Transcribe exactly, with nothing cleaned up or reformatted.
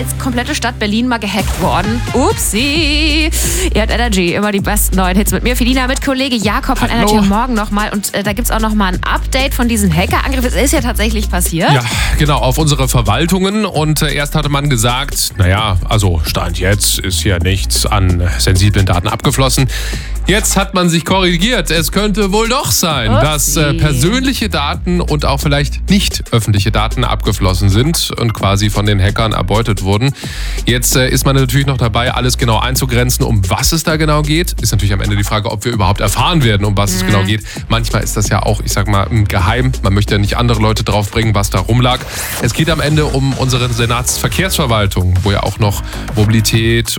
als komplette Stadt Berlin mal gehackt worden. Upsi. Ihr habt Energy, immer die besten neuen Hits mit mir. Fedina, mit Kollege Jakob von Hallo. Energy morgen nochmal. Und äh, da gibt es auch nochmal ein Update von diesem Hackerangriff. Es ist ja tatsächlich passiert. Ja, genau, auf unsere Verwaltungen. Und äh, erst hatte man gesagt, naja, also Stand jetzt ist hier nichts an sensiblen Daten abgeflossen. Jetzt hat man sich korrigiert. Es könnte wohl doch sein, Upsi. dass äh, persönliche Daten und auch vielleicht nicht öffentliche Daten abgeflossen sind und quasi von den Hackern erbeutet wurden. Jetzt äh, ist man natürlich noch dabei, alles genau einzugrenzen, um was es da genau geht. Ist natürlich am Ende die Frage, ob wir überhaupt erfahren werden, um was mhm. es genau geht. Manchmal ist das ja auch, ich sag mal, geheim. Man möchte ja nicht andere Leute draufbringen, was da rumlag. Es geht am Ende um unsere Senatsverkehrsverwaltung, wo ja auch noch Mobilität